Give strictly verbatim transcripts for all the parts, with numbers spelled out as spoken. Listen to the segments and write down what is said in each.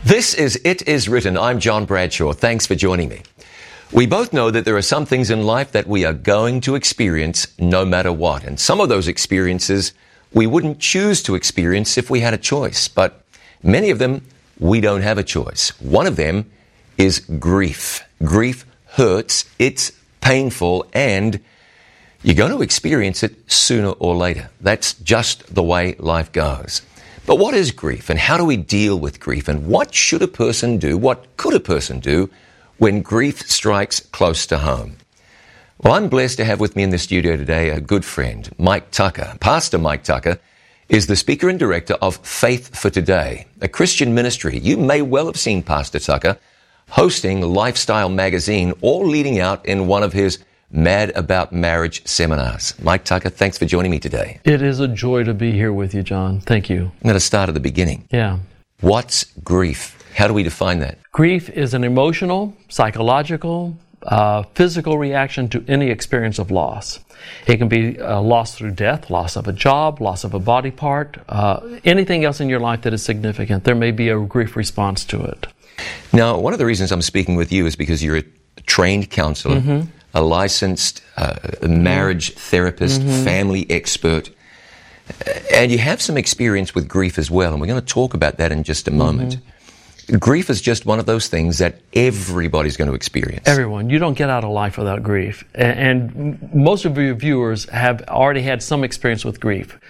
This is It Is Written. I'm John Bradshaw. Thanks for joining me. We both know that there are some things in life that we are going to experience no matter what. And some of those experiences we wouldn't choose to experience if we had a choice. But many of them, we don't have a choice. One of them is grief. Grief hurts, it's painful, and you're going to experience it sooner or later. That's just the way life goes. But what is grief, and how do we deal with grief, and what should a person do, what could a person do when grief strikes close to home? Well, I'm blessed to have with me in the studio today a good friend, Mike Tucker. Pastor Mike Tucker is the speaker and director of Faith for Today, a Christian ministry. You may well have seen Pastor Tucker hosting Lifestyle Magazine or leading out in one of his Mad About Marriage seminars. Mike Tucker, thanks for joining me today. It is a joy to be here with you, John. Thank you. I'm going to start at the beginning. Yeah. What's grief? How do we define that? Grief is an emotional, psychological, uh, physical reaction to any experience of loss. It can be uh, loss through death, loss of a job, loss of a body part, uh, anything else in your life that is significant. There may be a grief response to it. Now, one of the reasons I'm speaking with you is because you're a trained counselor, mm-hmm. a licensed uh, marriage therapist, mm-hmm. family expert, and you have some experience with grief as well, and we're going to talk about that in just a moment. Mm-hmm. Grief is just one of those things that everybody's going to experience. Everyone. You don't get out of life without grief. And most of your viewers have already had some experience with grief.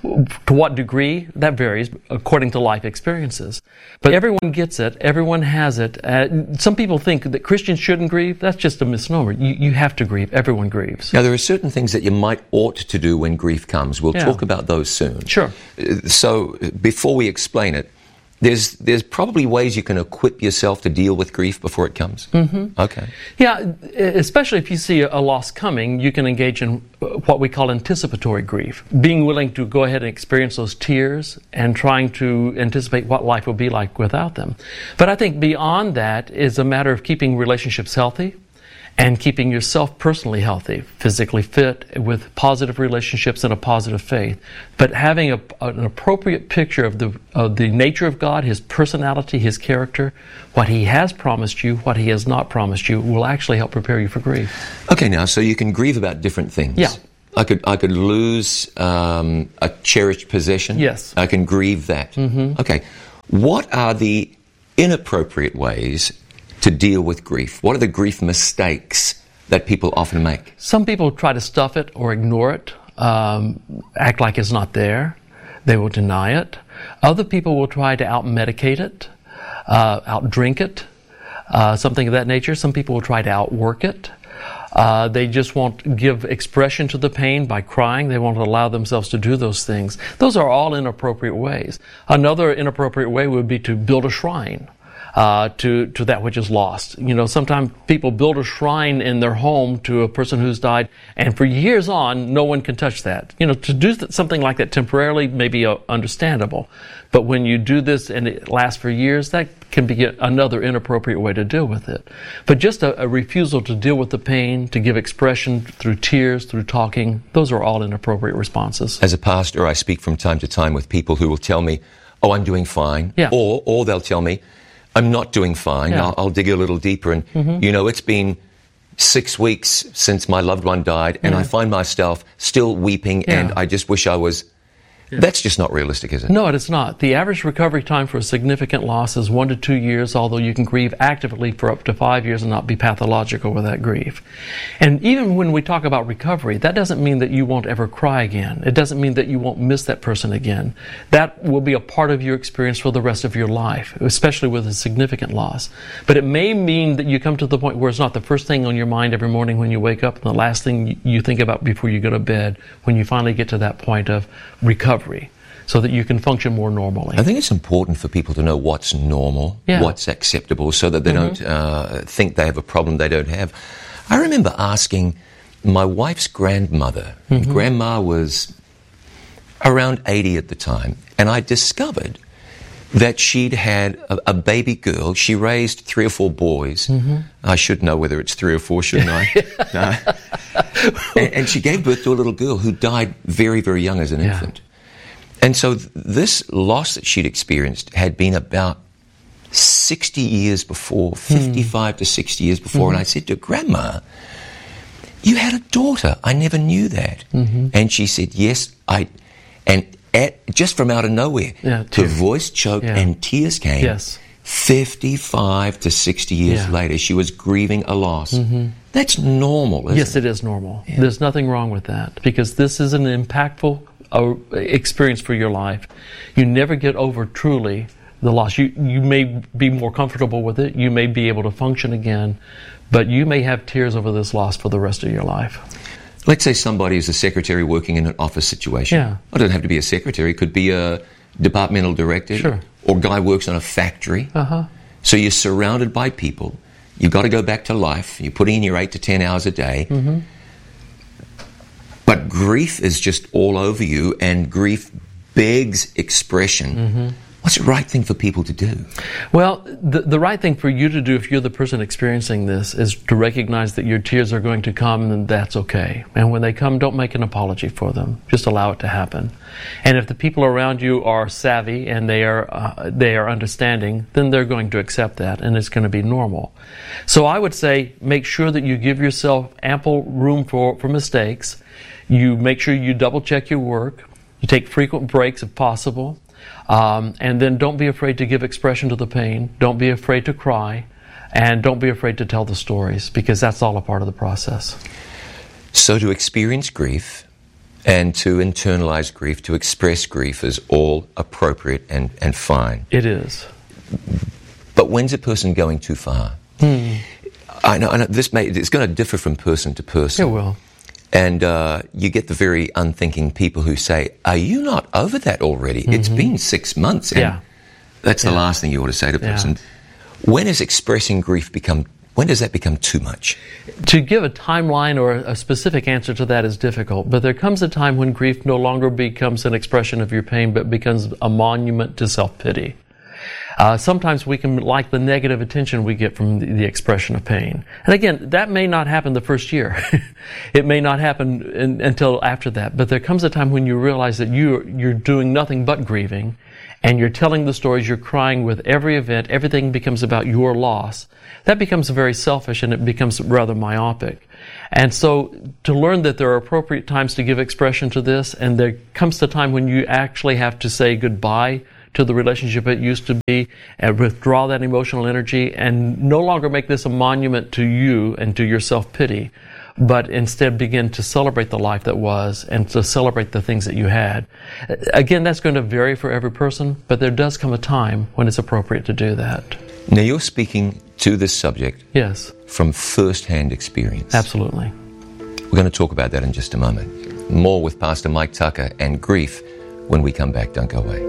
To what degree? That varies according to life experiences. But everyone gets it. Everyone has it. Uh, some people think that Christians shouldn't grieve. That's just a misnomer. You, you have to grieve. Everyone grieves. Now, there are certain things that you might ought to do when grief comes. We'll yeah. talk about those soon. Sure. So, before we explain it, There's there's probably ways you can equip yourself to deal with grief before it comes. Mm-hmm. Okay. Yeah, especially if you see a loss coming, you can engage in what we call anticipatory grief. Being willing to go ahead and experience those tears and trying to anticipate what life will be like without them. But I think beyond that is a matter of keeping relationships healthy and keeping yourself personally healthy, physically fit, with positive relationships and a positive faith. But having a, an appropriate picture of the of the nature of God, His personality, His character, what He has promised you, what He has not promised you, will actually help prepare you for grief. Okay, now, so you can grieve about different things. Yeah. I could I could lose um, a cherished possession. Yes. I can grieve that. Mm-hmm. Okay. What are the inappropriate ways to deal with grief? What are the grief mistakes that people often make? Some people try to stuff it or ignore it, um, act like it's not there. They will deny it. Other people will try to out-medicate it, uh, out-drink it, uh, something of that nature. Some people will try to outwork it. Uh, they just won't give expression to the pain by crying. They won't allow themselves to do those things. Those are all inappropriate ways. Another inappropriate way would be to build a shrine Uh, to, to that which is lost. You know, sometimes people build a shrine in their home to a person who's died, and for years on, no one can touch that. You know, to do th- something like that temporarily may be uh, understandable, but when you do this and it lasts for years, that can be another inappropriate way to deal with it. But just a, a refusal to deal with the pain, to give expression through tears, through talking, those are all inappropriate responses. As a pastor, I speak from time to time with people who will tell me, oh, I'm doing fine, yeah. or, or they'll tell me, I'm not doing fine. Yeah. I'll, I'll dig a little deeper. And, mm-hmm. you know, it's been six weeks since my loved one died, and yeah. I find myself still weeping, yeah. and I just wish I was... Yeah. That's just not realistic, is it? No, it is not. The average recovery time for a significant loss is one to two years, although you can grieve actively for up to five years and not be pathological with that grief. And even when we talk about recovery, that doesn't mean that you won't ever cry again. It doesn't mean that you won't miss that person again. That will be a part of your experience for the rest of your life, especially with a significant loss. But it may mean that you come to the point where it's not the first thing on your mind every morning when you wake up and the last thing you think about before you go to bed, when you finally get to that point of recovery, so that you can function more normally. I think it's important for people to know what's normal, yeah. what's acceptable, so that they mm-hmm. don't uh, think they have a problem they don't have. I remember asking my wife's grandmother. Mm-hmm. Grandma was around eighty at the time, and I discovered that she'd had a, a baby girl. She raised three or four boys. Mm-hmm. I should know whether it's three or four, shouldn't I? No. and, and she gave birth to a little girl who died very, very young as an yeah. infant. And so th- this loss that she'd experienced had been about sixty years before, fifty-five mm. to sixty years before. Mm-hmm. And I said to Grandma, you had a daughter. I never knew that. Mm-hmm. And she said, yes, I... And at, just from out of nowhere, yeah, her voice choked yeah. and tears came. Yes. fifty-five to sixty years yeah. later, she was grieving a loss. Mm-hmm. That's normal, isn't yes, it? Yes, it is normal. Yeah. There's nothing wrong with that, because this is an impactful uh, experience for your life. You never get over truly the loss. You, you may be more comfortable with it. You may be able to function again, but you may have tears over this loss for the rest of your life. Let's say somebody is a secretary working in an office situation. Yeah. It doesn't have to be a secretary. It could be a departmental director. Sure. Or guy works in a factory. Uh-huh. So you're surrounded by people. You've got to go back to life. You're putting in your eight to ten hours a day. Mm-hmm. But grief is just all over you, and grief begs expression. Mm-hmm. What's the right thing for people to do? Well, the, the right thing for you to do if you're the person experiencing this is to recognize that your tears are going to come, and that's okay. And when they come, don't make an apology for them. Just allow it to happen. And if the people around you are savvy and they are uh, they are understanding, then they're going to accept that, and it's going to be normal. So I would say make sure that you give yourself ample room for, for mistakes. You make sure you double check your work. You take frequent breaks if possible. Um, and then don't be afraid to give expression to the pain. Don't be afraid to cry. And don't be afraid to tell the stories, because that's all a part of the process. So to experience grief and to internalize grief, to express grief is all appropriate and, and fine. It is. But when's a person going too far? Hmm. I know, I know this may, it's going to differ from person to person. It will. And uh, you get the very unthinking people who say, are you not over that already? Mm-hmm. It's been six months. And yeah. that's yeah. the last thing you ought to say to a person. Yeah. When does expressing grief become, when does that become too much? To give a timeline or a specific answer to that is difficult, but there comes a time when grief no longer becomes an expression of your pain, but becomes a monument to self-pity. Uh, sometimes we can like the negative attention we get from the, the expression of pain. And again, that may not happen the first year. It may not happen in, until after that. But there comes a time when you realize that you, you're doing nothing but grieving, and you're telling the stories, you're crying with every event, everything becomes about your loss. That becomes very selfish, and it becomes rather myopic. And so to learn that there are appropriate times to give expression to this, and there comes the time when you actually have to say goodbye to the relationship it used to be, and withdraw that emotional energy, and no longer make this a monument to you and to your self-pity, but instead begin to celebrate the life that was and to celebrate the things that you had. Again, that's going to vary for every person, but there does come a time when it's appropriate to do that. Now, you're speaking to this subject yes. from first-hand experience. Absolutely. We're going to talk about that in just a moment. More with Pastor Mike Tucker and grief when we come back. Don't go away.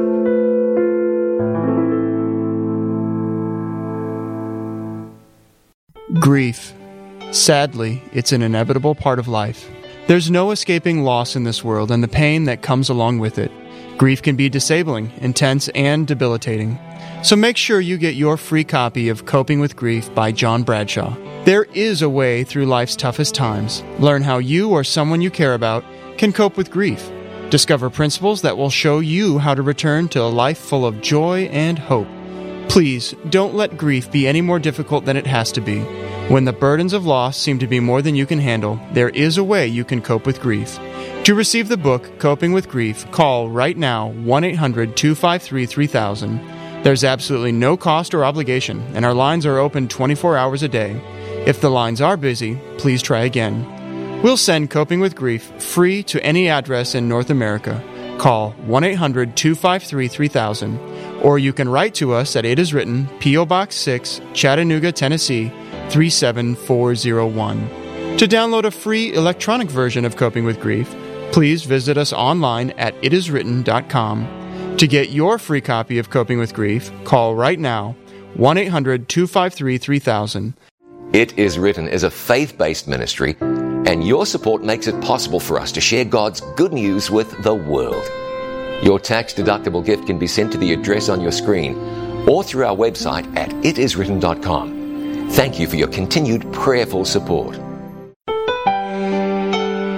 Grief. Sadly, it's an inevitable part of life. There's no escaping loss in this world and the pain that comes along with it. Grief can be disabling, intense, and debilitating. So make sure you get your free copy of Coping with Grief by John Bradshaw. There is a way through life's toughest times. Learn how you or someone you care about can cope with grief. Discover principles that will show you how to return to a life full of joy and hope. Please, don't let grief be any more difficult than it has to be. When the burdens of loss seem to be more than you can handle, there is a way you can cope with grief. To receive the book, Coping with Grief, call right now one eight hundred two five three three thousand. There's absolutely no cost or obligation, and our lines are open twenty-four hours a day. If the lines are busy, please try again. We'll send Coping with Grief free to any address in North America. Call one eight hundred two five three three thousand, or you can write to us at It Is Written, P O Box six, Chattanooga, Tennessee, three seven four zero one. To download a free electronic version of Coping with Grief, please visit us online at it is written dot com. To get your free copy of Coping with Grief, call right now, one eight hundred two five three three thousand. It Is Written is a faith-based ministry, and your support makes it possible for us to share God's good news with the world. Your tax-deductible gift can be sent to the address on your screen or through our website at it is written dot com. Thank you for your continued prayerful support.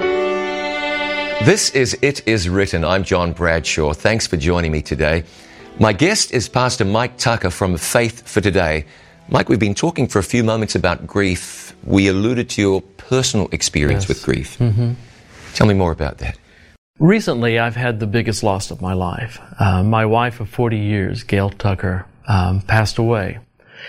This is It Is Written. I'm John Bradshaw. Thanks for joining me today. My guest is Pastor Mike Tucker from Faith for Today. Mike, we've been talking for a few moments about grief. We alluded to your personal experience Yes. with grief. Mm-hmm. Tell me more about that. Recently, I've had the biggest loss of my life. Uh, my wife of forty years, Gail Tucker, um, passed away.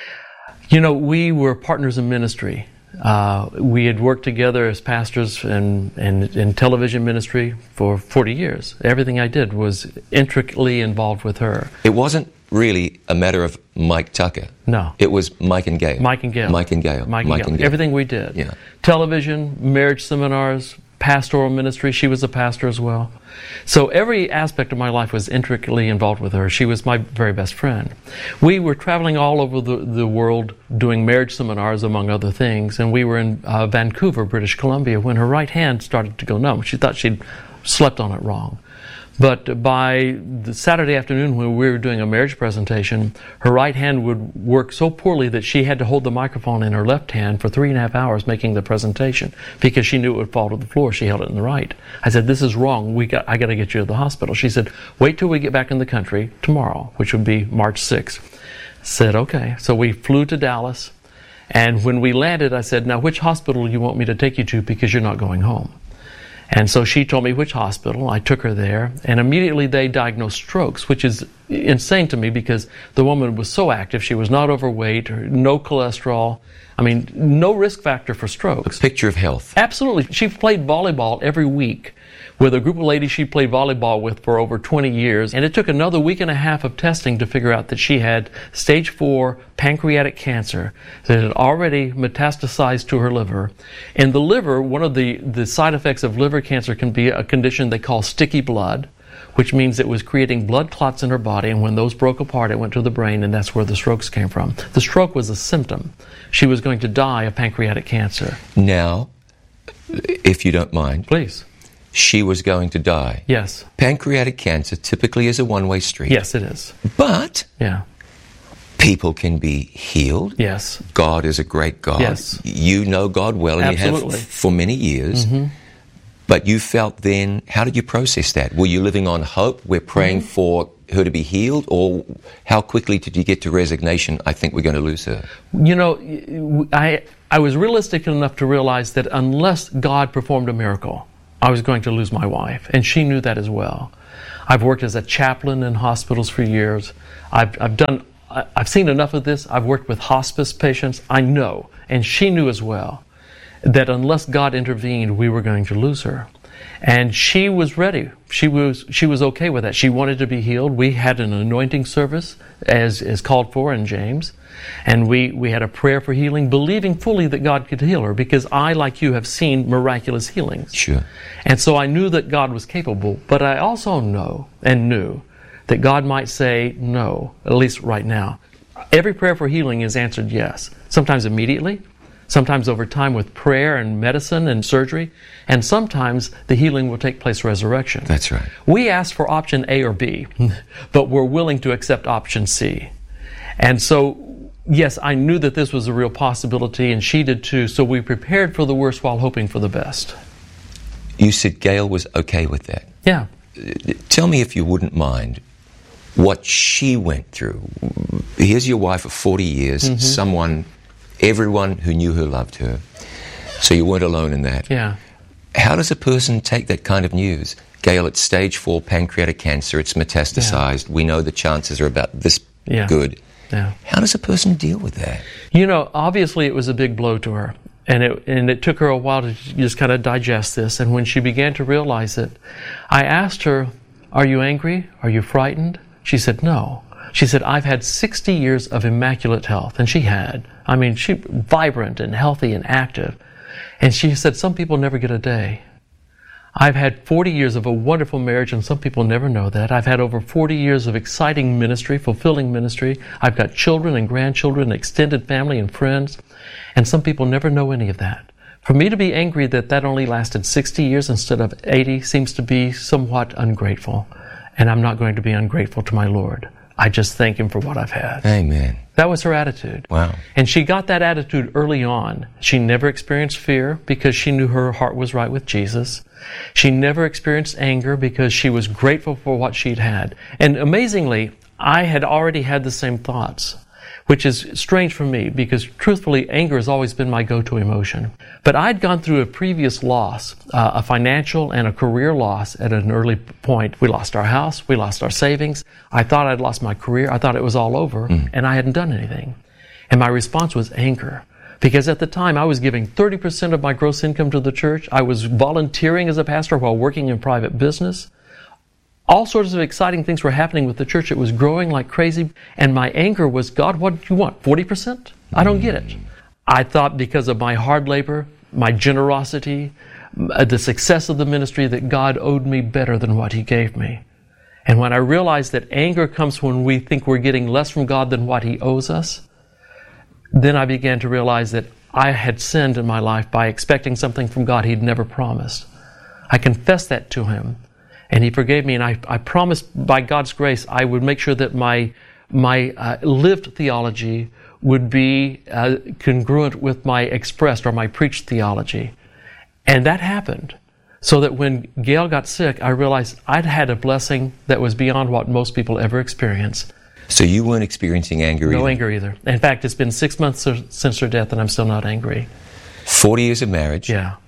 You know, we were partners in ministry. Uh, we had worked together as pastors in, in, in television ministry for forty years. Everything I did was intricately involved with her. It wasn't really a matter of Mike Tucker. No. It was Mike and Gail. Mike and Gail. Mike and Gail. Mike and, Mike Gail. and Gail. Everything we did. Yeah. Television, marriage seminars, pastoral ministry. She was a pastor as well. So every aspect of my life was intricately involved with her. She was my very best friend. We were traveling all over the, the world doing marriage seminars, among other things, and we were in uh, Vancouver, British Columbia, when her right hand started to go numb. She thought she'd slept on it wrong. But by the Saturday afternoon when we were doing a marriage presentation, her right hand would work so poorly that she had to hold the microphone in her left hand for three and a half hours making the presentation because she knew it would fall to the floor. She held it in the right. I said, "This is wrong. We got, I got to get you to the hospital." She said, "Wait till we get back in the country tomorrow," which would be March sixth. I said, "Okay." So we flew to Dallas, and when we landed, I said, "Now, which hospital do you want me to take you to because you're not going home?" And so she told me which hospital. I took her there, and immediately they diagnosed strokes, which is insane to me because the woman was so active. She was not overweight, no cholesterol. I mean, no risk factor for A strokes. picture of health. Absolutely. She played volleyball every week with a group of ladies she played volleyball with for over twenty years. And it took another week and a half of testing to figure out that she had stage four pancreatic cancer that had already metastasized to her liver. In the liver, one of the, the side effects of liver cancer can be a condition they call sticky blood, which means it was creating blood clots in her body, and when those broke apart, it went to the brain, and that's where the strokes came from. The stroke was a symptom. She was going to die of pancreatic cancer. Now, if you don't mind, Please. she was going to die. Yes. Pancreatic cancer typically is a one-way street. Yes, it is. But Yeah. people can be healed. Yes. God is a great God. Yes. You know God well, and you Absolutely. have f- for many years. Mm-hmm. But you felt then, how did you process that? Were you living on hope? We're praying Mm-hmm. for her to be healed? Or how quickly did you get to resignation? I think we're going to lose her. You know, I I was realistic enough to realize that unless God performed a miracle, I was going to lose my wife, and she knew that as well. I've worked as a chaplain in hospitals for years. I've I've done I've seen enough of this. I've worked with hospice patients. I know, and she knew as well, that unless God intervened, we were going to lose her. And she was ready. She was she was okay with that. She wanted to be healed. We had an anointing service as is called for in James. And we, we had a prayer for healing, believing fully that God could heal her, because I, like you, have seen miraculous healings. Sure. And so I knew that God was capable, but I also know and knew that God might say no, at least right now. Every prayer for healing is answered yes, sometimes immediately, sometimes over time with prayer and medicine and surgery, and sometimes the healing will take place resurrection. That's right. We asked for option A or B, but we're willing to accept option C. And so, yes, I knew that this was a real possibility, and she did too, so we prepared for the worst while hoping for the best. You said Gail was okay with that. Yeah. Tell me, if you wouldn't mind, what she went through. Here's your wife of forty years, mm-hmm. someone, everyone who knew her loved her. So you weren't alone in that. Yeah. How does a person take that kind of news? Gail, it's stage four pancreatic cancer, it's metastasized. Yeah. We know the chances are about this yeah. good. Yeah. How does a person deal with that? You know, obviously it was a big blow to her. And it, and it took her a while to just kind of digest this. And when she began to realize it, I asked her, "Are you angry? Are you frightened?" She said, "No." She said, "I've had sixty years of immaculate health." And she had. I mean, she vibrant and healthy and active. And she said, "Some people never get a day." I've had forty years of a wonderful marriage, and some people never know that. I've had over forty years of exciting ministry, fulfilling ministry. I've got children and grandchildren, extended family and friends, and some people never know any of that. For me to be angry that that only lasted sixty years instead of eighty seems to be somewhat ungrateful, and I'm not going to be ungrateful to my Lord. I just thank Him for what I've had. Amen. That was her attitude. Wow. And she got that attitude early on. She never experienced fear because she knew her heart was right with Jesus. She never experienced anger because she was grateful for what she'd had. And amazingly, I had already had the same thoughts, which is strange for me because truthfully, anger has always been my go-to emotion. But I'd gone through a previous loss, uh, a financial and a career loss at an early point. We lost our house, we lost our savings. I thought I'd lost my career. I thought it was all over, mm. and I hadn't done anything. And my response was anger. Because at the time, I was giving thirty percent of my gross income to the church. I was volunteering as a pastor while working in private business. All sorts of exciting things were happening with the church. It was growing like crazy. And my anger was, God, what do you want? forty percent? I don't get it. I thought because of my hard labor, my generosity, the success of the ministry, that God owed me better than what He gave me. And when I realized that anger comes when we think we're getting less from God than what He owes us, then I began to realize that I had sinned in my life by expecting something from God He'd never promised. I confessed that to Him, and He forgave me, and I, I promised by God's grace I would make sure that my my uh, lived theology would be uh, congruent with my expressed or my preached theology. And that happened. So that when Gail got sick, I realized I'd had a blessing that was beyond what most people ever experience. So you weren't experiencing anger either? No anger either. In fact, it's been six months since her death and I'm still not angry. Forty years of marriage? Yeah.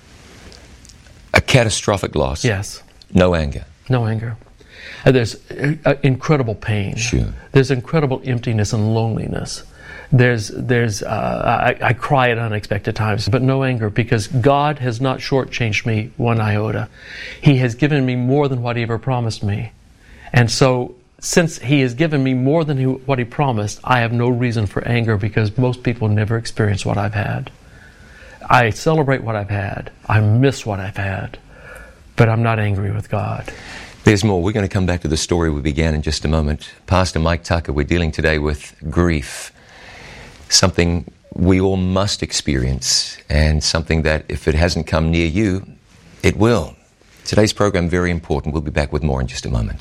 A catastrophic loss? Yes. No anger? No anger. Uh, there's uh, uh, incredible pain. Sure. There's incredible emptiness and loneliness. There's, there's, uh, I, I cry at unexpected times, but no anger because God has not shortchanged me one iota. He has given me more than what He ever promised me. And so, since He has given me more than he, what He promised, I have no reason for anger because most people never experience what I've had. I celebrate what I've had. I miss what I've had. But I'm not angry with God. There's more. We're going to come back to the story we began in just a moment. Pastor Mike Tucker, we're dealing today with grief. Something we all must experience, and something that if it hasn't come near you, it will. Today's program, very important. We'll be back with more in just a moment.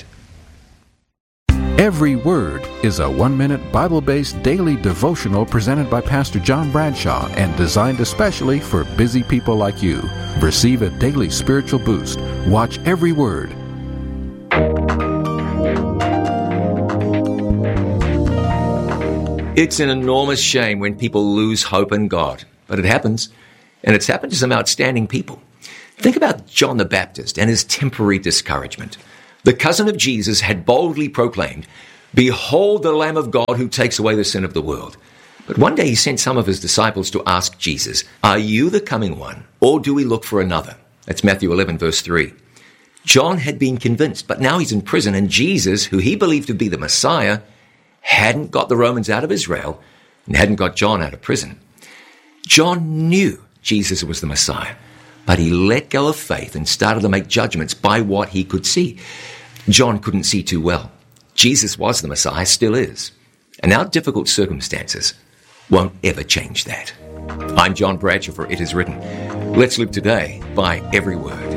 Every Word is a one-minute Bible-based daily devotional presented by Pastor John Bradshaw and designed especially for busy people like you. Receive a daily spiritual boost. Watch Every Word. It's an enormous shame when people lose hope in God, but it happens, and it's happened to some outstanding people. Think about John the Baptist and his temporary discouragement. The cousin of Jesus had boldly proclaimed, "Behold the Lamb of God who takes away the sin of the world." But one day he sent some of his disciples to ask Jesus, "Are you the coming one, or do we look for another?" That's Matthew eleven, verse three. John had been convinced, but now he's in prison, and Jesus, who he believed to be the Messiah, hadn't got the Romans out of Israel and hadn't got John out of prison. John knew Jesus was the Messiah, but he let go of faith and started to make judgments by what he could see. John couldn't see too well. Jesus was the Messiah, still is. And our difficult circumstances won't ever change that. I'm John Bradshaw for It Is Written. Let's live today by every word.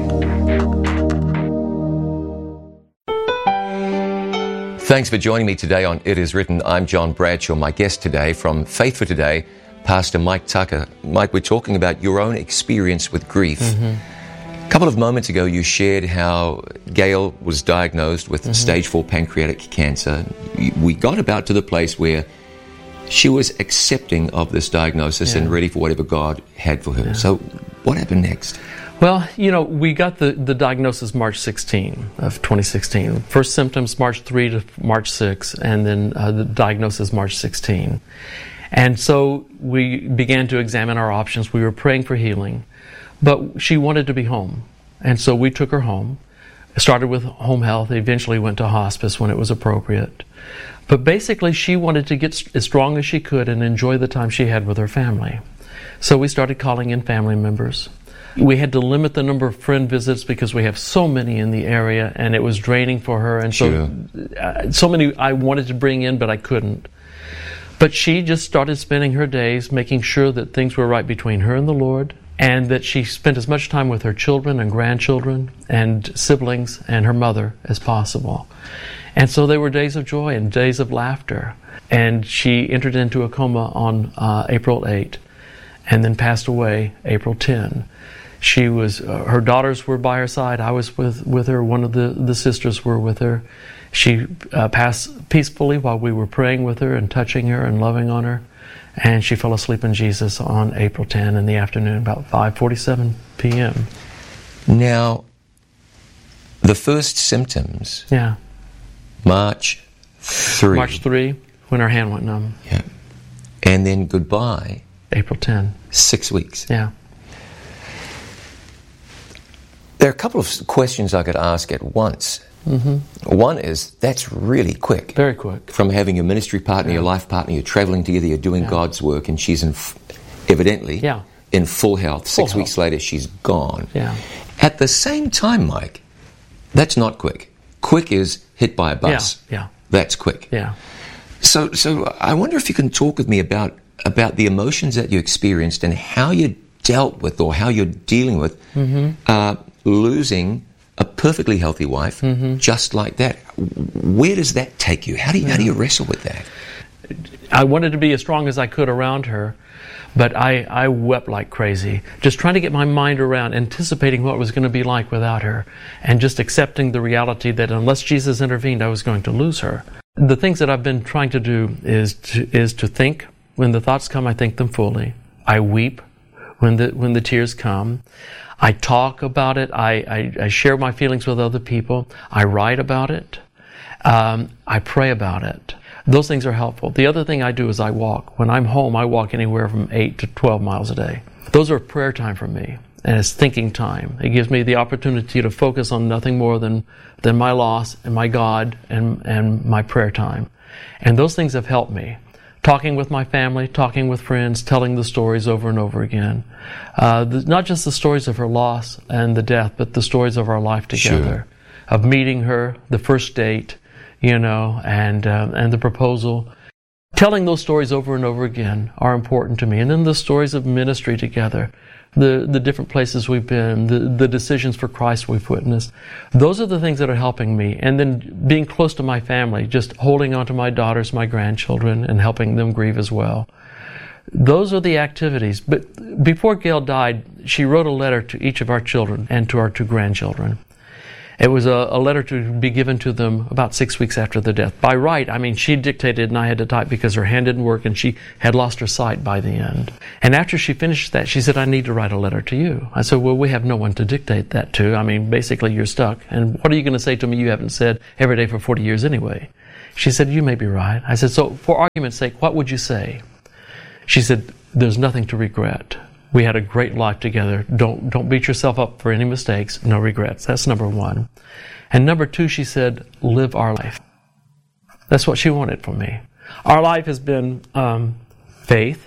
Thanks for joining me today on It Is Written. I'm John Bradshaw. My guest today from Faith for Today, Pastor Mike Tucker. Mike, we're talking about your own experience with grief. Mm-hmm. A couple of moments ago, you shared how Gail was diagnosed with mm-hmm. stage four pancreatic cancer. We got about to the place where she was accepting of this diagnosis yeah. and ready for whatever God had for her. Yeah. So what happened next? Well, you know, we got the, the diagnosis March sixteenth of twenty sixteen. First symptoms March third to March sixth, and then uh, the diagnosis March sixteenth. And so we began to examine our options. We were praying for healing. But she wanted to be home. And so we took her home. Started with home health, eventually went to hospice when it was appropriate. But basically she wanted to get as strong as she could and enjoy the time she had with her family. So we started calling in family members. We had to limit the number of friend visits because we have so many in the area and it was draining for her. And so, sure. uh, so many I wanted to bring in, but I couldn't. But she just started spending her days making sure that things were right between her and the Lord, and that she spent as much time with her children and grandchildren and siblings and her mother as possible. And so they were days of joy and days of laughter. And she entered into a coma on uh, April eighth and then passed away April tenth. She was, uh, her daughters were by her side. I was with, with her. One of the, the sisters were with her. She uh, passed peacefully while we were praying with her and touching her and loving on her. And she fell asleep in Jesus on April tenth in the afternoon, about five forty-seven p.m. Now, the first symptoms, Yeah. March third. March third, when her hand went numb. Yeah. And then goodbye, April tenth. six weeks. Yeah. There are a couple of questions I could ask at once. Mm-hmm. One is, that's really quick. Very quick. From having your ministry partner, Yeah. your life partner, you're traveling together, you're doing Yeah. God's work, and she's in f- evidently Yeah. in full health. Full Six health. weeks later, she's gone. Yeah. At the same time, Mike, that's not quick. Quick is hit by a bus. Yeah. Yeah. That's quick. Yeah. So, so I wonder if you can talk with me about about the emotions that you experienced and how you dealt with, or how you're dealing with, mm-hmm. uh, losing a perfectly healthy wife, mm-hmm. just like that. Where does that take you? How do you yeah. how do you wrestle with that? I wanted to be as strong as I could around her, but I, I wept like crazy, just trying to get my mind around anticipating what it was going to be like without her, and just accepting the reality that unless Jesus intervened, I was going to lose her. The things that I've been trying to do is to, is to think. When the thoughts come, I think them fully. I weep when the when the tears come. I talk about it. I, I, I share my feelings with other people. I write about it. Um, I pray about it. Those things are helpful. The other thing I do is I walk. When I'm home, I walk anywhere from eight to twelve miles a day. Those are prayer time for me, and it's thinking time. It gives me the opportunity to focus on nothing more than, than my loss and my God and, and my prayer time. And those things have helped me. Talking with my family, talking with friends, telling the stories over and over again. Uh, the, not just the stories of her loss and the death, but the stories of our life together. Sure. Of meeting her, the first date, you know, and um, and the proposal. Telling those stories over and over again are important to me. And then the stories of ministry together, the the different places we've been, the, the decisions for Christ we've witnessed. Those are the things that are helping me. And then being close to my family, just holding on to my daughters, my grandchildren, and helping them grieve as well. Those are the activities. But before Gail died, she wrote a letter to each of our children and to our two grandchildren. It was a, a letter to be given to them about six weeks after the death. By right, I mean, she dictated and I had to type because her hand didn't work and she had lost her sight by the end. And after she finished that, she said, I need to write a letter to you. I said, well, we have no one to dictate that to. I mean, basically, you're stuck. And what are you going to say to me you haven't said every day for forty years anyway? She said, you may be right. I said, so for argument's sake, what would you say? She said, there's nothing to regret. We had a great life together. Don't don't beat yourself up for any mistakes. No regrets. That's number one. And number two, she said, live our life. That's what she wanted from me. Our life has been um, faith,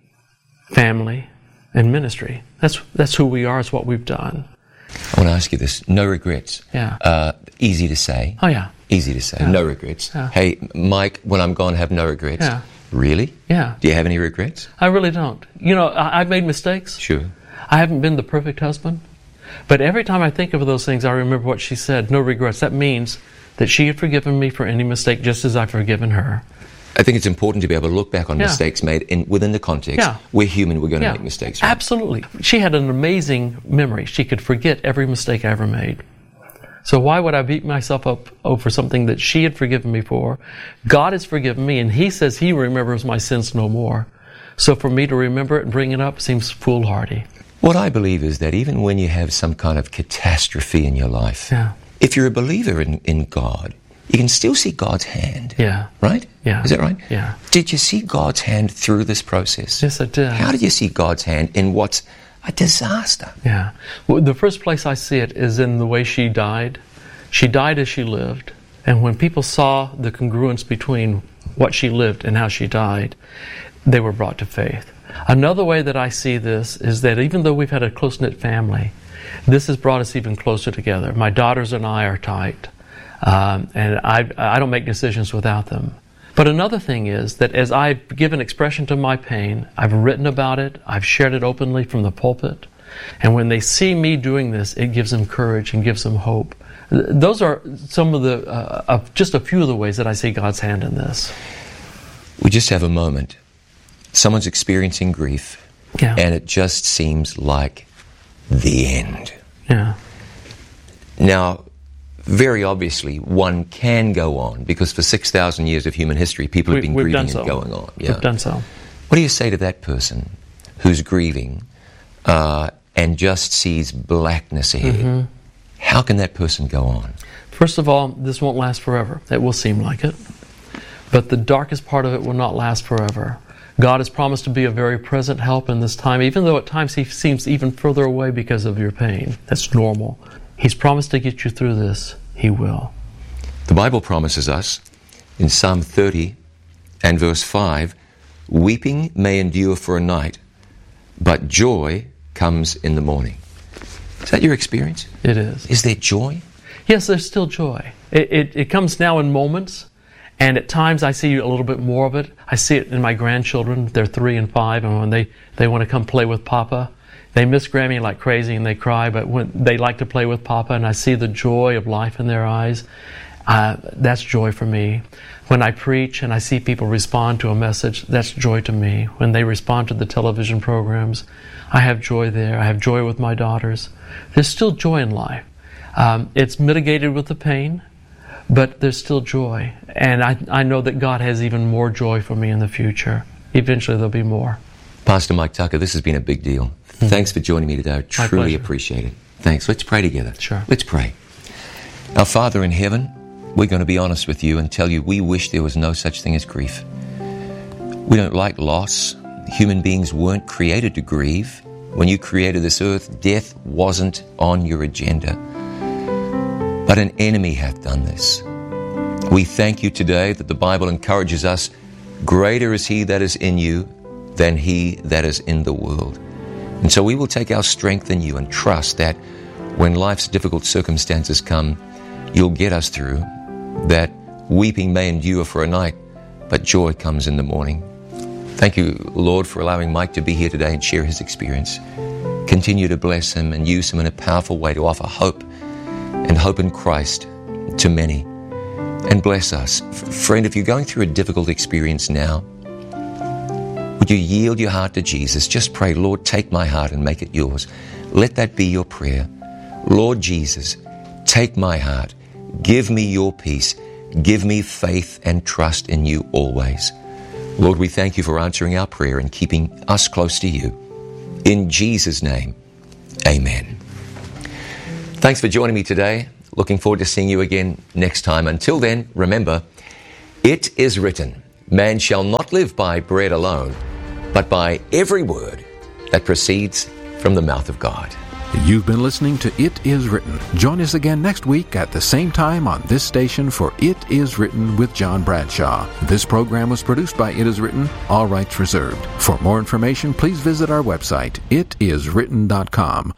family, and ministry. That's that's who we are. It's what we've done. I want to ask you this. No regrets. Yeah. Uh, easy to say. Oh, yeah. Easy to say. Yeah. No regrets. Yeah. Hey, Mike, when I'm gone, have no regrets. Yeah. Really? Yeah. Do you have any regrets? I really don't. You know, I, I've made mistakes. Sure. I haven't been the perfect husband. But every time I think of those things, I remember what she said, no regrets. That means that she had forgiven me for any mistake just as I've forgiven her. I think it's important to be able to look back on Yeah. mistakes made in, within the context. Yeah. We're human, we're going to Yeah. make mistakes. Right? Absolutely. She had an amazing memory. She could forget every mistake I ever made. So why would I beat myself up over something that she had forgiven me for? God has forgiven me, and He says He remembers my sins no more. So for me to remember it and bring it up seems foolhardy. What I believe is that even when you have some kind of catastrophe in your life, Yeah. if you're a believer in, in God, you can still see God's hand. Yeah. Right? Yeah. Is that right? Yeah. Did you see God's hand through this process? Yes, I did. How did you see God's hand in what's a disaster? Yeah. Well, the first place I see it is in the way she died. She died as she lived. And when people saw the congruence between what she lived and how she died, they were brought to faith. Another way that I see this is that even though we've had a close-knit family, this has brought us even closer together. My daughters and I are tight. Um, and I, I don't make decisions without them. But another thing is that as I've given expression to my pain, I've written about it, I've shared it openly from the pulpit, and when they see me doing this, it gives them courage and gives them hope. Those are some of the, uh, of just a few of the ways that I see God's hand in this. We just have a moment. Someone's experiencing grief, Yeah. and it just seems like the end. Yeah. Now, very obviously one can go on, because for six thousand years of human history, people have We- been we've grieving done so. and going on. Yeah. We've done so. What do you say to that person who's grieving uh, and just sees blackness ahead? Mm-hmm. How can that person go on? First of all, this won't last forever. It will seem like it. But the darkest part of it will not last forever. God has promised to be a very present help in this time, even though at times He seems even further away because of your pain. That's normal. He's promised to get you through this. He will. The Bible promises us in Psalm thirty and verse five, weeping may endure for a night, but joy comes in the morning. Is that your experience? It is. Is there joy? Yes, there's still joy. It, it, it comes now in moments, and at times I see a little bit more of it. I see it in my grandchildren. They're three and five, and when they, they want to come play with Papa, they miss Grammy like crazy and they cry, but when they like to play with Papa, and I see the joy of life in their eyes, uh, that's joy for me. When I preach and I see people respond to a message, that's joy to me. When they respond to the television programs, I have joy there. I have joy with my daughters. There's still joy in life. Um, it's mitigated with the pain, but there's still joy. And I, I know that God has even more joy for me in the future. Eventually there'll be more. Pastor Mike Tucker, this has been a big deal. Mm-hmm. Thanks for joining me today. I truly pleasure. appreciate it. Thanks. Let's pray together. Sure. Let's pray. Our Father in heaven, we're going to be honest with you and tell you we wish there was no such thing as grief. We don't like loss. Human beings weren't created to grieve. When you created this earth, death wasn't on your agenda. But an enemy hath done this. We thank you today that the Bible encourages us, greater is He that is in you than he that is in the world. And so we will take our strength in you and trust that when life's difficult circumstances come, you'll get us through, that weeping may endure for a night, but joy comes in the morning. Thank you, Lord, for allowing Mike to be here today and share his experience. Continue to bless him and use him in a powerful way to offer hope and hope in Christ to many. And bless us. F- friend, if you're going through a difficult experience now, would you yield your heart to Jesus? Just pray, Lord, take my heart and make it yours. Let that be your prayer. Lord Jesus, take my heart. Give me your peace. Give me faith and trust in you always. Lord, we thank you for answering our prayer and keeping us close to you. In Jesus' name, amen. Thanks for joining me today. Looking forward to seeing you again next time. Until then, remember, it is written, man shall not live by bread alone, but by every word that proceeds from the mouth of God. You've been listening to It Is Written. Join us again next week at the same time on this station for It Is Written with John Bradshaw. This program was produced by It Is Written, all rights reserved. For more information, please visit our website, it is written dot com.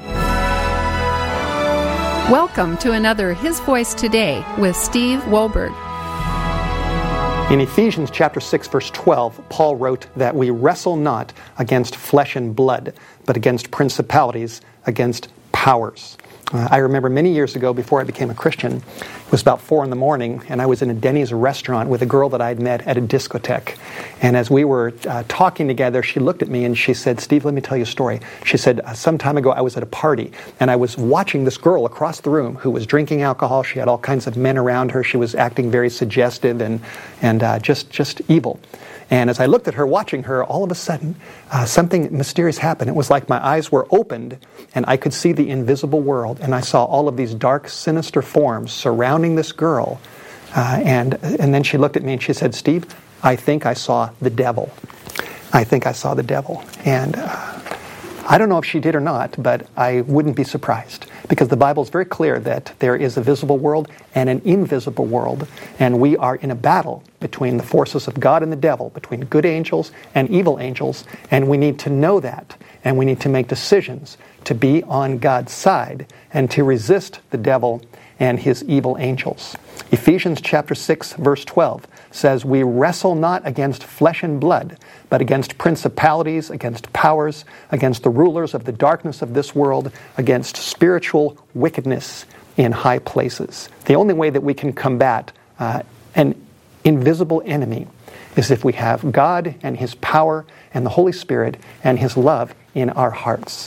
Welcome to another His Voice Today with Steve Wohlberg. In Ephesians chapter six, verse twelve, Paul wrote that we wrestle not against flesh and blood, but against principalities, against powers. Uh, I remember many years ago, before I became a Christian, it was about four in the morning, and I was in a Denny's restaurant with a girl that I'd met at a discotheque. And as we were uh, talking together, she looked at me and she said, Steve, let me tell you a story. She said, uh, some time ago I was at a party, and I was watching this girl across the room who was drinking alcohol. She had all kinds of men around her. She was acting very suggestive and, and uh, just, just evil. And as I looked at her, watching her, all of a sudden, uh, something mysterious happened. It was like my eyes were opened, and I could see the invisible world. And I saw all of these dark, sinister forms surrounding this girl. Uh, and, and then she looked at me and she said, Steve, I think I saw the devil. I think I saw the devil. And uh, I don't know if she did or not, but I wouldn't be surprised. Because the Bible is very clear that there is a visible world and an invisible world. And we are in a battle between the forces of God and the devil, between good angels and evil angels. And we need to know that. And we need to make decisions to be on God's side and to resist the devil and his evil angels. Ephesians chapter six, verse twelve says, we wrestle not against flesh and blood, but against principalities, against powers, against the rulers of the darkness of this world, against spiritual wickedness in high places. The only way that we can combat uh, an invisible enemy is if we have God and His power and the Holy Spirit and His love in our hearts.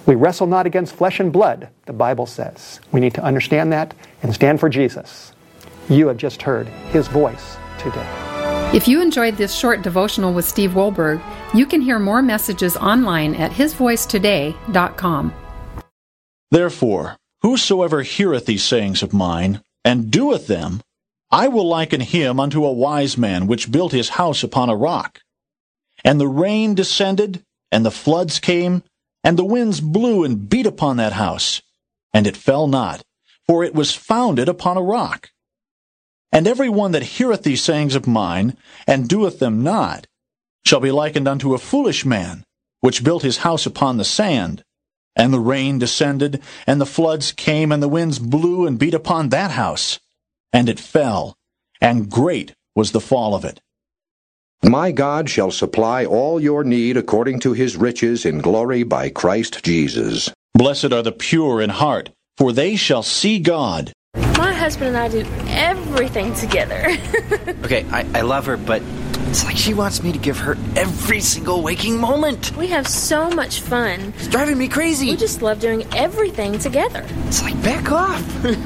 We wrestle not against flesh and blood, the Bible says. We need to understand that and stand for Jesus. You have just heard his voice today. If you enjoyed this short devotional with Steve Wohlberg, you can hear more messages online at his voice today dot com. Therefore, whosoever heareth these sayings of mine, and doeth them, I will liken him unto a wise man which built his house upon a rock. And the rain descended, and the floods came, and the winds blew and beat upon that house, and it fell not, for it was founded upon a rock. And every one that heareth these sayings of mine, and doeth them not, shall be likened unto a foolish man, which built his house upon the sand. And the rain descended, and the floods came, and the winds blew and beat upon that house, and it fell, and great was the fall of it. My God shall supply all your need according to his riches in glory by Christ Jesus. Blessed are the pure in heart, for they shall see God. My husband and I do everything together. Okay, I, I love her, but it's like she wants me to give her every single waking moment. We have so much fun. It's driving me crazy. We just love doing everything together. It's like, back off.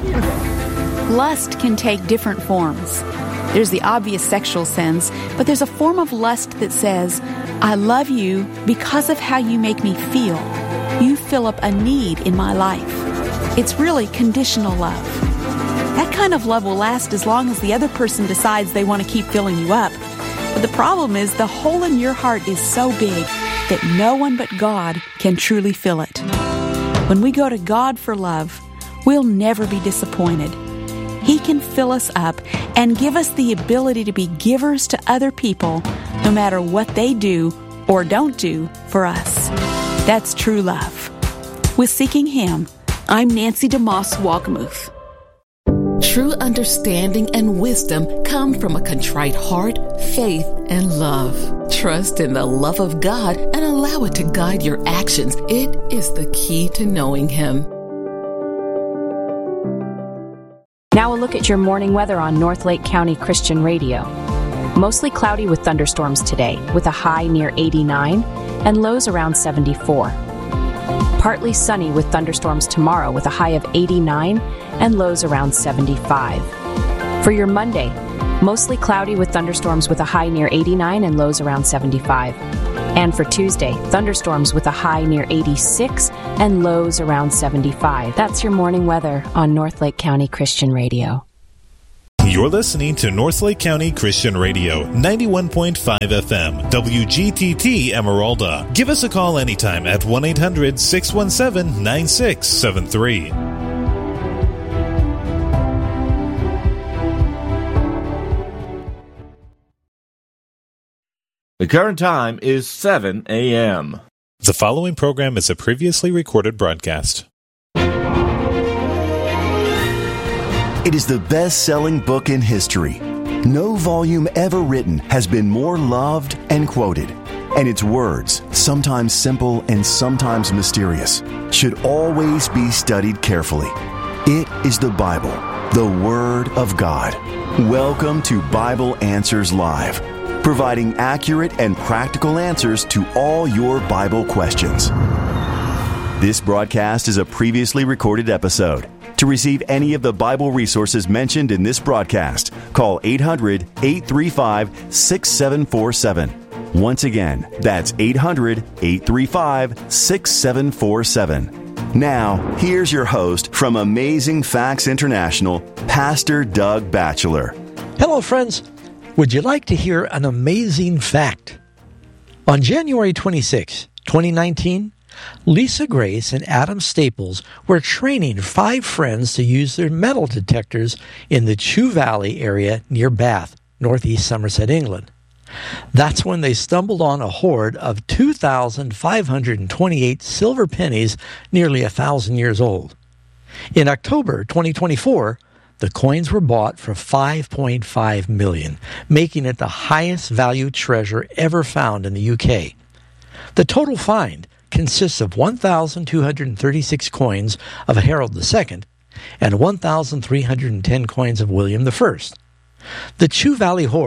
Lust can take different forms. There's the obvious sexual sins, but there's a form of lust that says, I love you because of how you make me feel. You fill up a need in my life. It's really conditional love. That kind of love will last as long as the other person decides they want to keep filling you up. But the problem is the hole in your heart is so big that no one but God can truly fill it. When we go to God for love, we'll never be disappointed. He can fill us up and give us the ability to be givers to other people, no matter what they do or don't do for us. That's true love. With Seeking Him, I'm Nancy DeMoss Walgemuth. True understanding and wisdom come from a contrite heart, faith, and love. Trust in the love of God and allow it to guide your actions. It is the key to knowing Him. Now a look at your morning weather on Northlake County Christian Radio. Mostly cloudy with thunderstorms today, with a high near eighty-nine and lows around seventy-four. Partly sunny with thunderstorms tomorrow, with a high of eighty-nine and lows around seventy-five. For your Monday, mostly cloudy with thunderstorms with a high near eighty-nine and lows around seventy-five. And for Tuesday, thunderstorms with a high near eighty-six and lows around seventy-five. That's your morning weather on Northlake County Christian Radio. You're listening to Northlake County Christian Radio, ninety-one point five F M, W G T T Emeralda. Give us a call anytime at one eight hundred six one seven nine six seven three. The current time is seven a.m. The following program is a previously recorded broadcast. It is the best-selling book in history. No volume ever written has been more loved and quoted. And its words, sometimes simple and sometimes mysterious, should always be studied carefully. It is the Bible, the Word of God. Welcome to Bible Answers Live, providing accurate and practical answers to all your Bible questions. This broadcast is a previously recorded episode. To receive any of the Bible resources mentioned in this broadcast, call eight hundred eight three five six seven four seven. Once again, that's eight hundred eight three five six seven four seven. Now, here's your host from Amazing Facts International, Pastor Doug Batchelor. Hello, friends. Would you like to hear an amazing fact? On January twenty-sixth, twenty nineteen, Lisa Grace and Adam Staples were training five friends to use their metal detectors in the Chew Valley area near Bath, northeast Somerset, England. That's when they stumbled on a hoard of two thousand five hundred twenty-eight silver pennies, nearly a thousand years old. In October twenty twenty-four, the coins were bought for five point five million dollars, making it the highest value treasure ever found in the U K. The total find consists of one thousand two hundred thirty-six coins of Harold the Second and one thousand three hundred ten coins of William the First. The Chew Valley hoard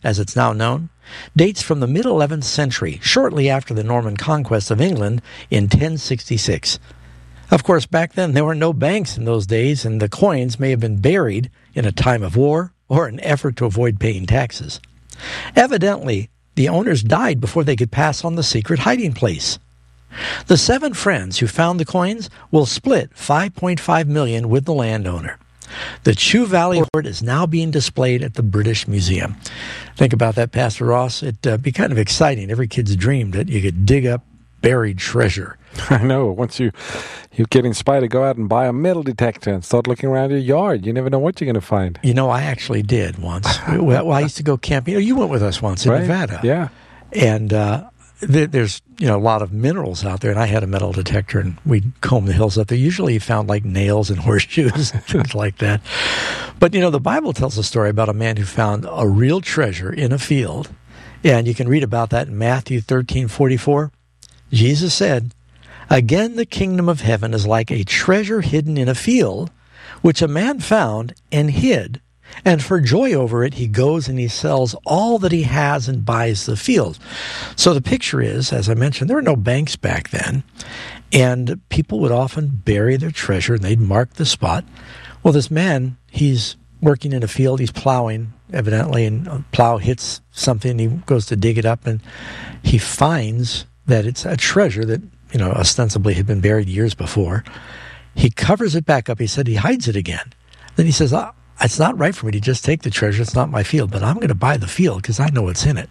as it's now known, dates from the mid-eleventh century, shortly after the Norman conquest of England in ten sixty-six. Of course, back then there were no banks in those days, and the coins may have been buried in a time of war or an effort to avoid paying taxes. Evidently, the owners died before they could pass on the secret hiding place. The seven friends who found the coins will split five point five million dollars with the landowner. The Chew Valley hoard is now being displayed at the British Museum. Think about that, Pastor Ross. It'd uh, be kind of exciting. Every kid's dream that you could dig up buried treasure. I know. Once you, you get inspired to go out and buy a metal detector and start looking around your yard, you never know what you're going to find. You know, I actually did once. well, I used to go camping. You know, you went with us once in right? Nevada. Yeah. And uh, th- there's, you know, a lot of minerals out there, and I had a metal detector, and we'd comb the hills up there. Usually you found, like, nails and horseshoes and things like that. But, you know, the Bible tells a story about a man who found a real treasure in a field, and you can read about that in Matthew thirteen forty-four. Jesus said, "Again, the kingdom of heaven is like a treasure hidden in a field, which a man found and hid. And for joy over it, he goes and he sells all that he has and buys the field." So the picture is, as I mentioned, there were no banks back then, and people would often bury their treasure, and they'd mark the spot. Well, this man, he's working in a field, he's plowing, evidently, and a plow hits something, he goes to dig it up, and he finds that it's a treasure that, you know, ostensibly had been buried years before. He covers it back up. He said he hides it again. Then he says, oh, it's not right for me to just take the treasure. It's not my field, but I'm going to buy the field because I know what's in it.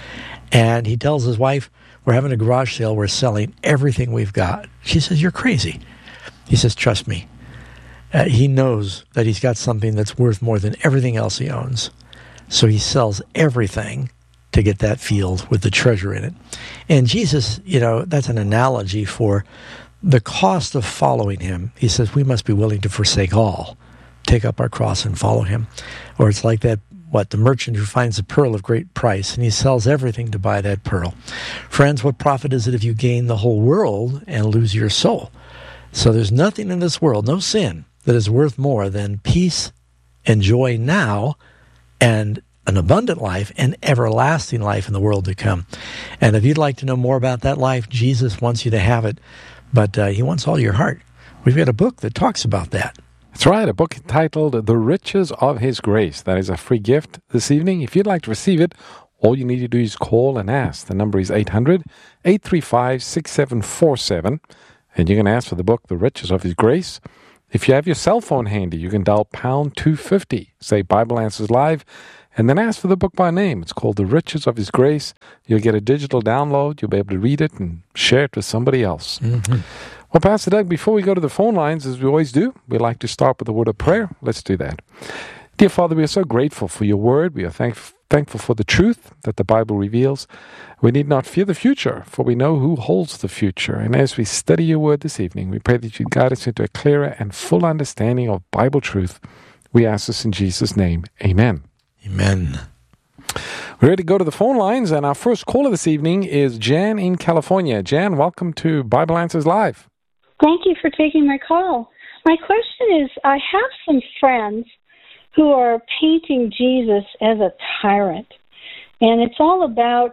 And he tells his wife, we're having a garage sale. We're selling everything we've got. She says, you're crazy. He says, trust me. Uh, he knows that he's got something that's worth more than everything else he owns. So he sells everything to get that field with the treasure in it. And Jesus, you know, that's an analogy for the cost of following him. He says we must be willing to forsake all, take up our cross and follow him. Or it's like that, what, the merchant who finds a pearl of great price, and he sells everything to buy that pearl. Friends, what profit is it if you gain the whole world and lose your soul? So there's nothing in this world, no sin, that is worth more than peace and joy now and an abundant life and everlasting life in the world to come. And if you'd like to know more about that life, Jesus wants you to have it, but uh, he wants all your heart. We've got a book that talks about that. That's right, a book entitled The Riches of His Grace. That is a free gift this evening. If you'd like to receive it, all you need to do is call and ask. The number is eight hundred, eight three five, six seven four seven, and you can ask for the book, The Riches of His Grace. If you have your cell phone handy, you can dial pound two fifty, say Bible Answers Live, and then ask for the book by name. It's called The Riches of His Grace. You'll get a digital download. You'll be able to read it and share it with somebody else. Mm-hmm. Well, Pastor Doug, before we go to the phone lines, as we always do, we like to start with a word of prayer. Let's do that. Dear Father, we are so grateful for your word. We are thank- thankful for the truth that the Bible reveals. We need not fear the future, for we know who holds the future. And as we study your word this evening, we pray that you guide us into a clearer and full understanding of Bible truth. We ask this in Jesus' name. Amen. Amen. We're ready to go to the phone lines, and our first caller this evening is Jan in California. Jan, welcome to Bible Answers Live. Thank you for taking my call. My question is, I have some friends who are painting Jesus as a tyrant, and it's all about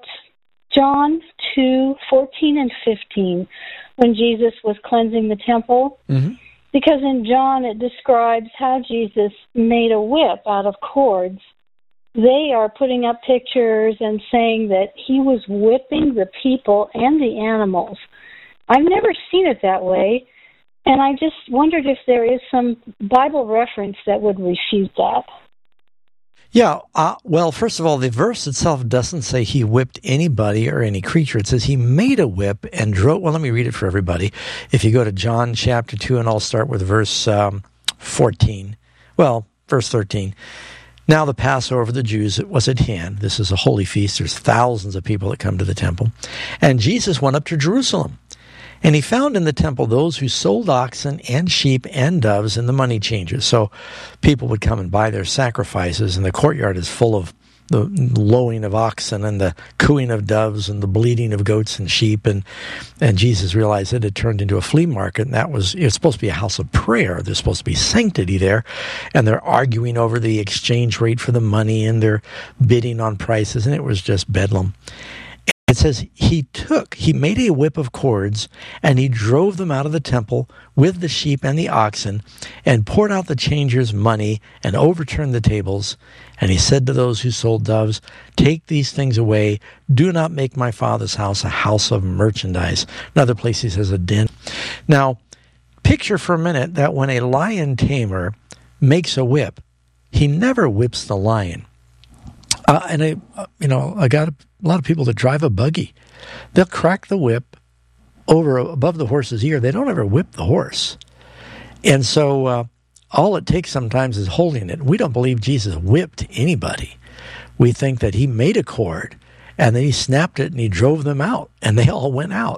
John two, fourteen and fifteen, when Jesus was cleansing the temple. Mm-hmm. Because in John it describes how Jesus made a whip out of cords. They are putting up pictures and saying that he was whipping the people and the animals. I've never seen it that way, and I just wondered if there is some Bible reference that would refute that. Yeah, uh, well, first of all, the verse itself doesn't say he whipped anybody or any creature. It says he made a whip and drove. Well, let me read it for everybody. If you go to John chapter two, and I'll start with verse um, fourteen. Well, verse thirteen. Now the Passover of the Jews was at hand. This is a holy feast. There's thousands of people that come to the temple. And Jesus went up to Jerusalem. And he found in the temple those who sold oxen and sheep and doves and the money changers. So people would come and buy their sacrifices, and the courtyard is full of the lowing of oxen and the cooing of doves and the bleating of goats and sheep, and and Jesus realized it had turned into a flea market, and that was, it's supposed to be a house of prayer. There's supposed to be sanctity there, and they're arguing over the exchange rate for the money, and they're bidding on prices, and it was just bedlam. It says he took, he made a whip of cords, and he drove them out of the temple with the sheep and the oxen, and poured out the changers' money, and overturned the tables. And he said to those who sold doves, "Take these things away. Do not make my Father's house a house of merchandise." Another place he says a den. Now, picture for a minute that when a lion tamer makes a whip, he never whips the lion. Uh, and I, uh, you know, I got a lot of people that drive a buggy. They'll crack the whip over above the horse's ear. They don't ever whip the horse. And so uh, all it takes sometimes is holding it. We don't believe Jesus whipped anybody. We think that he made a cord, and then he snapped it, and he drove them out, and they all went out.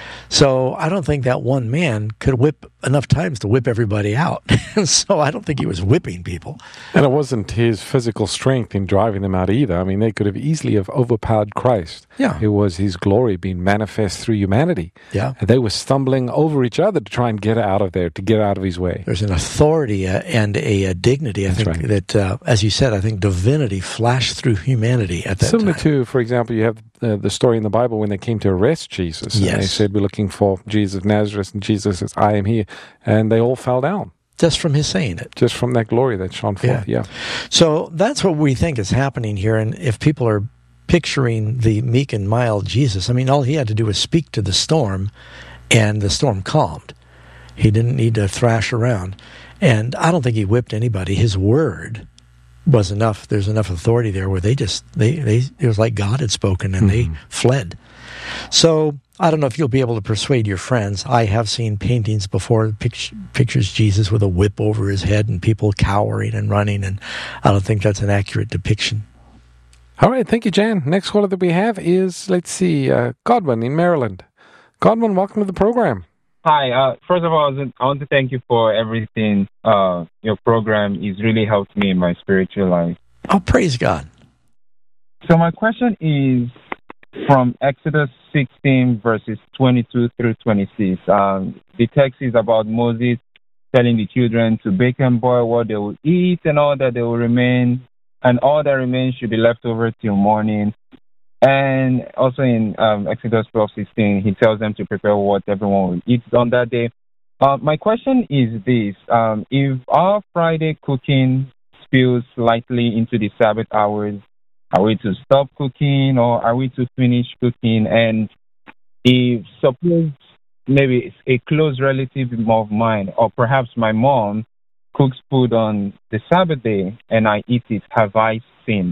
So I don't think that one man could whip enough times to whip everybody out. So I don't think he was whipping people. And it wasn't his physical strength in driving them out either. I mean, they could have easily have overpowered Christ. Yeah. It was his glory being manifest through humanity. Yeah. And they were stumbling over each other to try and get out of there, to get out of his way. There's an authority uh, and a, a dignity, I That's think, right. that, uh, as you said, I think divinity flashed through humanity at that Similar time. to, for example, you have uh, the story in the Bible when they came to arrest Jesus. Yes. And they said, "We're looking for Jesus of Nazareth," and Jesus says, "I am here." And they all fell down. Just from his saying it. Just from that glory that shone forth, yeah. yeah. So that's what we think is happening here. And if people are picturing the meek and mild Jesus, I mean, all he had to do was speak to the storm, and the storm calmed. He didn't need to thrash around. And I don't think he whipped anybody. His word was enough. There's enough authority there where they just, they, they it was like God had spoken, and mm-hmm. they fled. So I don't know if you'll be able to persuade your friends. I have seen paintings before, pict- pictures Jesus with a whip over his head and people cowering and running, and I don't think that's an accurate depiction. All right, thank you, Jan. Next caller that we have is, let's see, uh, Godwin in Maryland. Godwin, welcome to the program. Hi. Uh, first of all, I want to thank you for everything. Uh, your program has really helped me in my spiritual life. Oh, praise God. So my question is from Exodus sixteen, verses twenty-two through twenty-six. Um, the text is about Moses telling the children to bake and boil what they will eat, and all that they will remain, and all that remains should be left over till morning. And also in um, Exodus twelve sixteen, he tells them to prepare what everyone will eat on that day. Uh, my question is this. Um, if our Friday cooking spills slightly into the Sabbath hours, are we to stop cooking, or are we to finish cooking? And if, suppose, maybe a close relative of mine, or perhaps my mom, cooks food on the Sabbath day, and I eat it, have I sinned?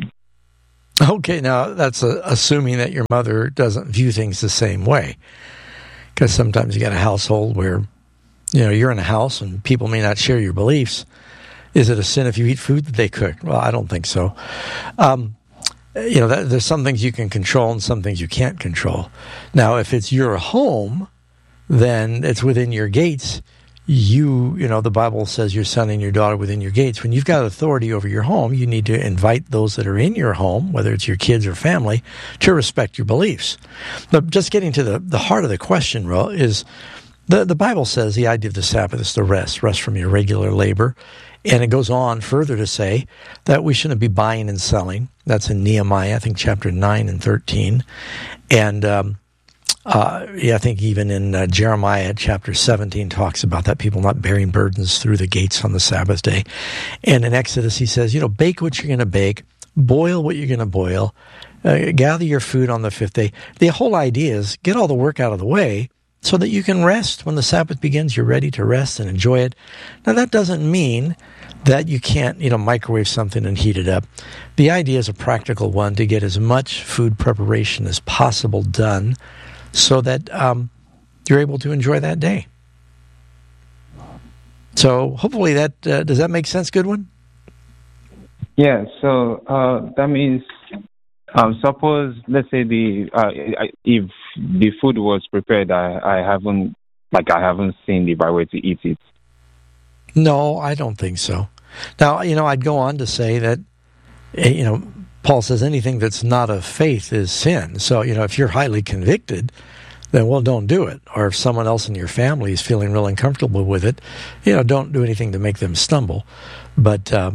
Okay, now that's uh, assuming that your mother doesn't view things the same way. Because sometimes you got a household where, you know, you're in a house and people may not share your beliefs. Is it a sin if you eat food that they cooked? Well, I don't think so. Um, you know, that, there's some things you can control and some things you can't control. Now, if it's your home, then it's within your gates. You, you know, the Bible says your son and your daughter within your gates. When you've got authority over your home, you need to invite those that are in your home, whether it's your kids or family, to respect your beliefs. But just getting to the, the heart of the question, Ro, is the, the Bible says the idea of the Sabbath is to rest, rest from your regular labor. And it goes on further to say that we shouldn't be buying and selling. That's in Nehemiah, I think, chapter nine and thirteen. And, um, Uh, yeah, I think even in uh, Jeremiah chapter seventeen talks about that, people not bearing burdens through the gates on the Sabbath day. And in Exodus, he says, you know, bake what you're going to bake, boil what you're going to boil, uh, gather your food on the fifth day. The whole idea is get all the work out of the way so that you can rest. When the Sabbath begins, you're ready to rest and enjoy it. Now, that doesn't mean that you can't, you know, microwave something and heat it up. The idea is a practical one, to get as much food preparation as possible done so that um, you're able to enjoy that day. So hopefully that, uh, does that make sense, Goodwin? Yeah, so uh, that means, um, suppose, let's say the uh, if the food was prepared, I, I haven't, like I haven't seen the right way to eat it. No, I don't think so. Now, you know, I'd go on to say that, you know, Paul says anything that's not of faith is sin. So, you know, if you're highly convicted, then, well, don't do it. Or if someone else in your family is feeling real uncomfortable with it, you know, don't do anything to make them stumble. But, uh,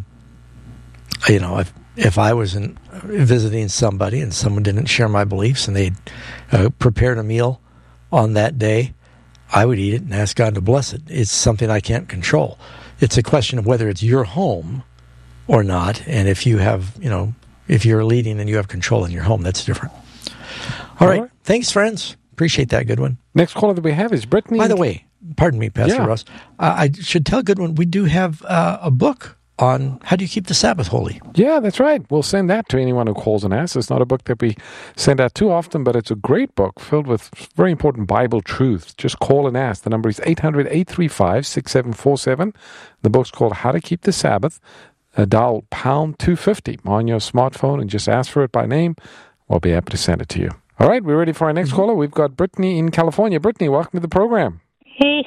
you know, if, if I was in, visiting somebody and someone didn't share my beliefs and they'd uh, prepared a meal on that day, I would eat it and ask God to bless it. It's something I can't control. It's a question of whether it's your home or not. And if you have, you know, if you're leading and you have control in your home, that's different. All, All right. right. Thanks, friends. Appreciate that, Goodwin. Next caller that we have is Brittany. By the way, pardon me, Pastor yeah. Ross. Uh, I should tell Goodwin we do have uh, a book on how do you keep the Sabbath holy. Yeah, that's right. We'll send that to anyone who calls and asks. It's not a book that we send out too often, but it's a great book filled with very important Bible truths. Just call and ask. The number is eight hundred, eight three five, six seven four seven. The book's called How to Keep the Sabbath. Uh, dial pound two fifty on your smartphone and just ask for it by name. We'll be happy to send it to you. All right, we're ready for our next mm-hmm. caller. We've got Brittany in California. Brittany, welcome to the program. Hey.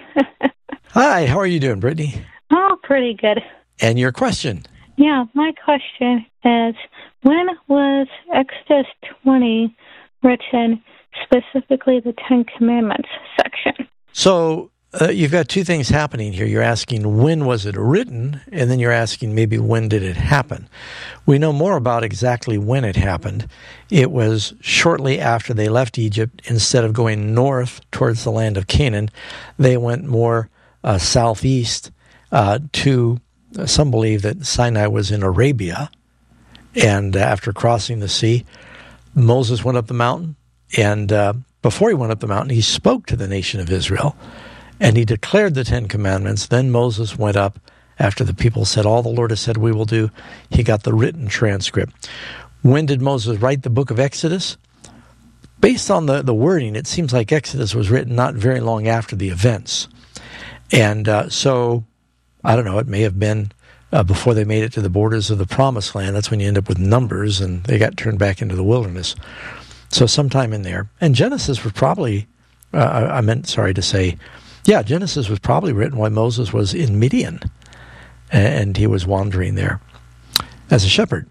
Hi, how are you doing, Brittany? Oh, pretty good. And your question? Yeah, my question is, when was Exodus twenty written, specifically the Ten Commandments section? So uh, you've got two things happening here. You're asking when was it written, and then you're asking maybe when did it happen. We know more about exactly when it happened. It was shortly after they left Egypt. Instead of going north towards the land of Canaan, they went more uh, southeast uh, to... Some believe that Sinai was in Arabia, and after crossing the sea, Moses went up the mountain, and uh, before he went up the mountain, he spoke to the nation of Israel, and he declared the Ten Commandments. Then Moses went up after the people said, all the Lord has said we will do. He got the written transcript. When did Moses write the book of Exodus? Based on the, the wording, it seems like Exodus was written not very long after the events. And uh, so... I don't know, it may have been uh, before they made it to the borders of the Promised Land. That's when you end up with Numbers, and they got turned back into the wilderness. So sometime in there. And Genesis was probably, uh, I meant, sorry to say, yeah, Genesis was probably written while Moses was in Midian, and he was wandering there as a shepherd.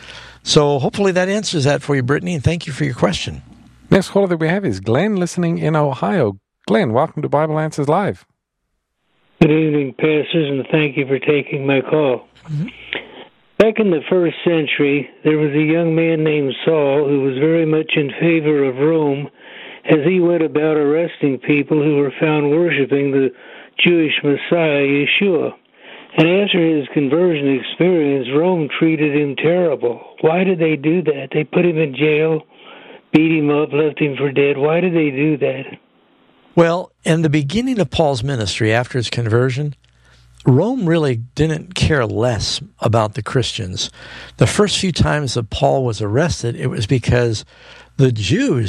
So hopefully that answers that for you, Brittany, and thank you for your question. Next caller that we have is Glenn, listening in Ohio. Glenn, welcome to Bible Answers Live. Good evening, pastors, and thank you for taking my call. Mm-hmm. Back in the first century, there was a young man named Saul who was very much in favor of Rome as he went about arresting people who were found worshiping the Jewish Messiah, Yeshua. And after his conversion experience, Rome treated him terrible. Why did they do that? They put him in jail, beat him up, left him for dead. Why did they do that? Well, in the beginning of Paul's ministry, after his conversion, Rome really didn't care less about the Christians. The first few times that Paul was arrested, it was because the Jews